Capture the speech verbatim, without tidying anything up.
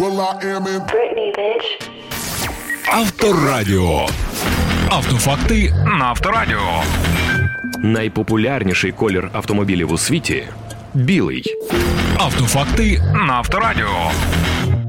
Well, I am in Britney, bitch. Авторадіо. Автофакти на Авторадіо. Найпопулярніший колір автомобілів у світі – білий. Автофакти на Авторадіо.